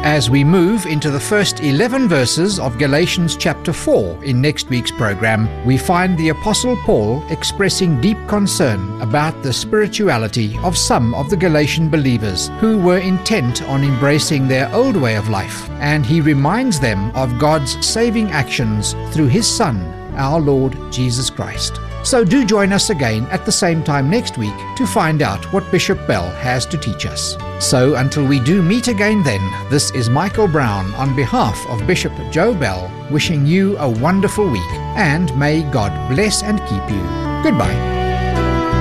As we move into the first 11 verses of Galatians chapter 4 in next week's program, we find the Apostle Paul expressing deep concern about the spirituality of some of the Galatian believers who were intent on embracing their old way of life, and he reminds them of God's saving actions through His Son, our Lord Jesus Christ. So do join us again at the same time next week to find out what Bishop Bell has to teach us. So until we do meet again then, this is Michael Brown on behalf of Bishop Joe Bell, wishing you a wonderful week, and may God bless and keep you. Goodbye.